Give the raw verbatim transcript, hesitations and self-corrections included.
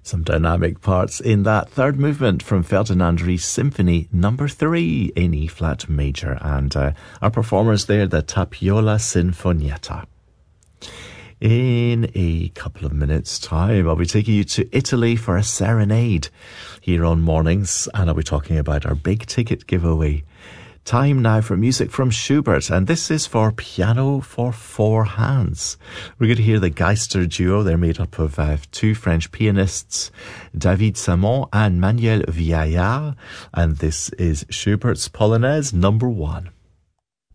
Some dynamic parts in that third movement from Ferdinand Ries Symphony number three in E flat major, and uh, our performers there, the Tapiola Sinfonietta. In a couple of minutes' time, I'll be taking you to Italy for a serenade here on Mornings, and I'll be talking about our big ticket giveaway. Time now for music from Schubert, and this is for piano for four hands. We're going to hear the Geister duo. They're made up of uh, two French pianists, David Samon and Manuel Viallard, and this is Schubert's Polonaise number one.